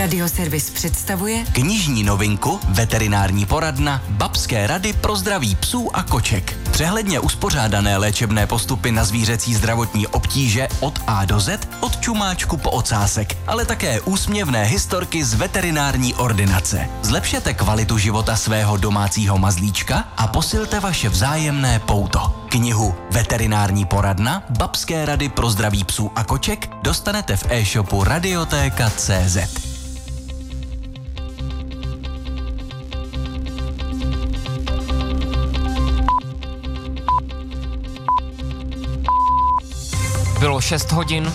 Radioservis představuje knižní novinku Veterinární poradna Babské rady pro zdraví psů a koček. Přehledně uspořádané léčebné postupy na zvířecí zdravotní obtíže od A do Z, od čumáčku po ocásek, ale také úsměvné historky z veterinární ordinace. Zlepšete kvalitu života svého domácího mazlíčka a posilte vaše vzájemné pouto. Knihu Veterinární poradna Babské rady pro zdraví psů a koček dostanete v e-shopu Radiotéka.cz. Bylo 6 hodin.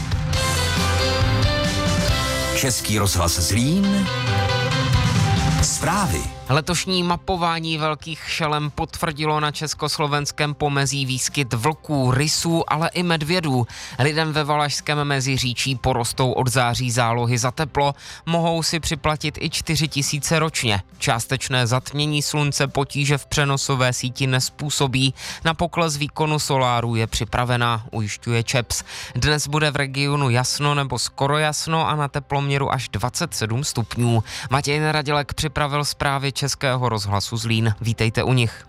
Český rozhlas Zlín. Zprávy. Letošní mapování velkých šelem potvrdilo na československém pomezí výskyt vlků, rysů, ale i medvědů. Lidem ve Valašském Meziříčí porostou od září zálohy za teplo, mohou si připlatit i 4 000 ročně. Částečné zatmění slunce potíže v přenosové síti nespůsobí. Na pokles výkonu soláru je připravená, ujišťuje ČEPS. Dnes bude v regionu jasno nebo skoro jasno a na teploměru až 27 stupňů. Matěj Neradilek připravil zprávy Českého rozhlasu Zlín. Vítejte u nich.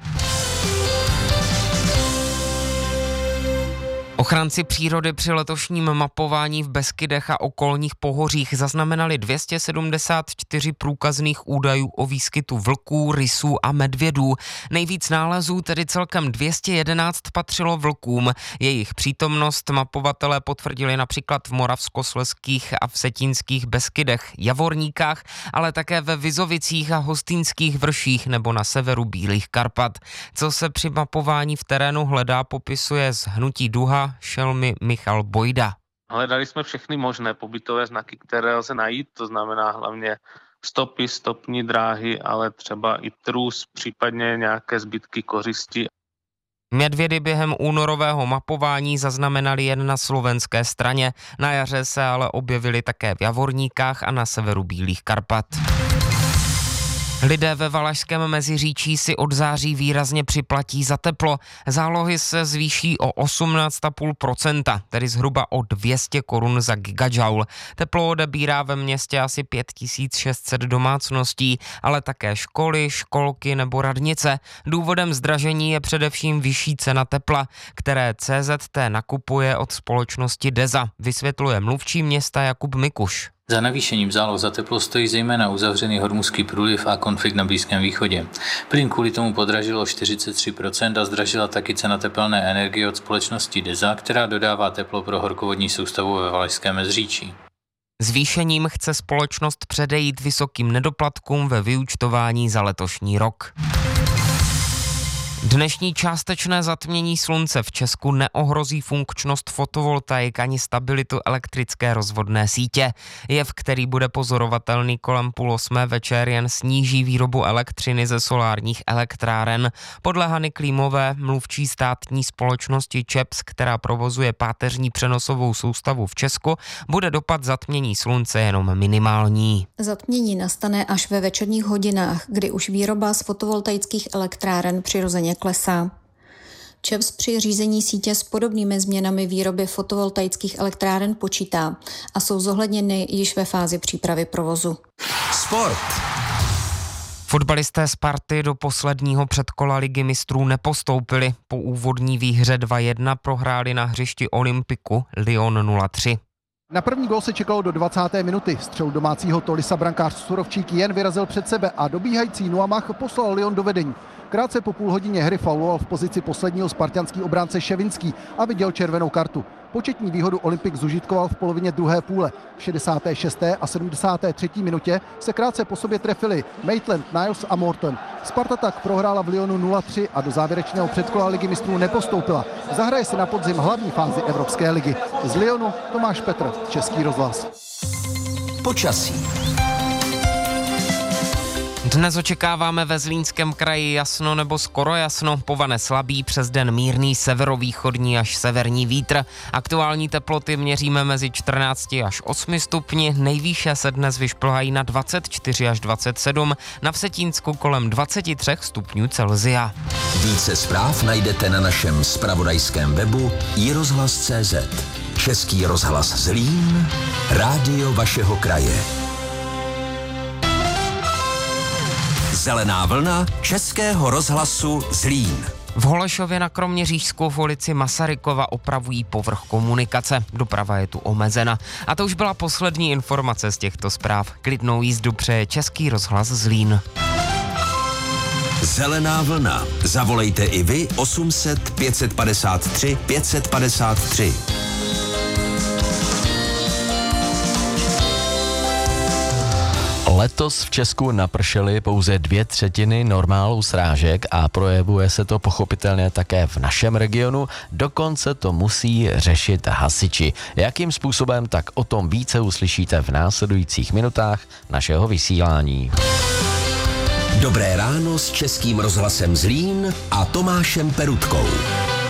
Ochránci přírody při letošním mapování v Beskydech a okolních pohořích zaznamenali 274 průkazných údajů o výskytu vlků, rysů a medvědů. Nejvíc nálezů, tedy celkem 211, patřilo vlkům. Jejich přítomnost mapovatelé potvrdili například v moravskoslezských a vsetínských Beskydech, Javorníkách, ale také ve Vizovicích a Hostýnských vrších nebo na severu Bílých Karpat. Co se při mapování v terénu hledá, popisuje z Hnutí Duha šelmy Michal Bojda. Hledali jsme všechny možné pobytové znaky, které lze najít, to znamená hlavně stopy, stopní dráhy, ale třeba i trus, případně nějaké zbytky kořisti. Medvědy během únorového mapování zaznamenali jen na slovenské straně, na jaře se ale objevily také v Javorníkách a na severu Bílých Karpat. Lidé ve Valašském Meziříčí si od září výrazně připlatí za teplo. Zálohy se zvýší o 18,5%, tedy zhruba o 200 korun za gigajoule. Teplo odebírá ve městě asi 5600 domácností, ale také školy, školky nebo radnice. Důvodem zdražení je především vyšší cena tepla, které CZT nakupuje od společnosti DEZA, vysvětluje mluvčí města Jakub Mikuš. Za navýšením záloh za teplo stojí zejména uzavřený Hormuzský průliv a konflikt na Blízkém východě. Plyn kvůli tomu podražilo 43% a zdražila taky cena tepelné energie od společnosti DEZA, která dodává teplo pro horkovodní soustavu ve Valašském Meziříčí. Zvýšením chce společnost předejít vysokým nedoplatkům ve vyúčtování za letošní rok. Dnešní částečné zatmění slunce v Česku neohrozí funkčnost fotovoltaik ani stabilitu elektrické rozvodné sítě. Jev, který bude pozorovatelný kolem 7:30 večer, jen sníží výrobu elektřiny ze solárních elektráren. Podle Hany Klímové, mluvčí státní společnosti ČEPS, která provozuje páteřní přenosovou soustavu v Česku, bude dopad zatmění slunce jenom minimální. Zatmění nastane až ve večerních hodinách, kdy už výroba z fotovoltaických elektráren přirozeně klesá. ČEPS při řízení sítě s podobnými změnami výroby fotovoltaických elektráren počítá a jsou zohledněny již ve fázi přípravy provozu. Sport. Fotbalisté Sparty do posledního předkola Ligy mistrů nepostoupili. Po úvodní výhře 2-1 prohráli na hřišti Olympiku Lyon 0-3. Na první gól se čekalo do 20. minuty. Střelu domácího Tolisa brankář Surovčík jen vyrazil před sebe a dobíhající Nuamach poslal Lyon do vedení. Krátce po půl hodině hry fauloval v pozici posledního spartanský obránce Ševinský a viděl červenou kartu. Početní výhodu Olympik zužitkoval v polovině druhé půle. V 66. a 73. minutě se krátce po sobě trefili Maitland, Niles a Morton. Sparta tak prohrála v Lyonu 0-3 a do závěrečného předkola Ligy mistrů nepostoupila. Zahraje si na podzim hlavní fázi Evropské ligy. Z Lyonu Tomáš Petr, Český rozhlas. Počasí. Dnes očekáváme ve Zlínském kraji jasno nebo skoro jasno, povane slabý, přes den mírný severovýchodní až severní vítr. Aktuální teploty měříme mezi 14 až 8 stupni, nejvýše se dnes vyšplhají na 24 až 27, na Vsetínsku kolem 23 stupňů Celsia. Více zpráv najdete na našem zpravodajském webu iRozhlas.cz. Český rozhlas Zlín, rádio vašeho kraje. Zelená vlna Českého rozhlasu Zlín. V Holešově na Kroměřížsku v ulici Masarykova opravují povrch komunikace. Doprava je tu omezena. A to už byla poslední informace z těchto zpráv. Klidnou jízdu přeje Český rozhlas Zlín. Zelená vlna. Zavolejte i vy 800 553 553. Letos v Česku napršely pouze 2/3 normálu srážek a projevuje se to pochopitelně také v našem regionu, dokonce to musí řešit hasiči. Jakým způsobem, tak o tom více uslyšíte v následujících minutách našeho vysílání. Dobré ráno s Českým rozhlasem Zlín a Tomášem Perutkou.